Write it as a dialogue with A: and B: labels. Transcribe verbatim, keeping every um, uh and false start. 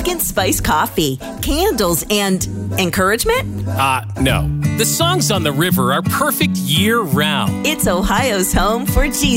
A: pumpkin spice coffee, candles, and encouragement?
B: Uh, no. The songs on the river are perfect year-round.
A: It's Ohio's home for Jesus.